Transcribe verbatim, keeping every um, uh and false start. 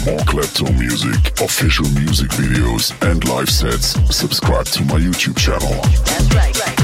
more Klepto music, official music videos, and live sets, subscribe to my YouTube channel. That's right. right.